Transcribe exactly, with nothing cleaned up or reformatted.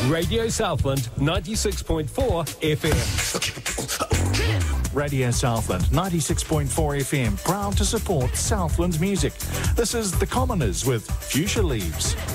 Radio Southland ninety-six point four F M. Radio Southland ninety-six point four F M, proud to support Southland music. This is The Commoners with Fuchsia Leaves.